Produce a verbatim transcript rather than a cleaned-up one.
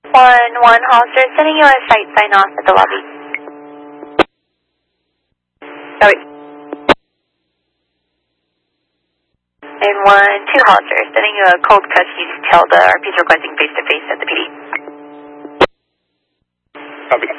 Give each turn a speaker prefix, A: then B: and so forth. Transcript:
A: One, one, Hollister, sending you a site sign off at the lobby. Sorry. And one, two, Hollister, sending you a cold custody detail. The R P's requesting face-to-face at the P D.
B: Copy.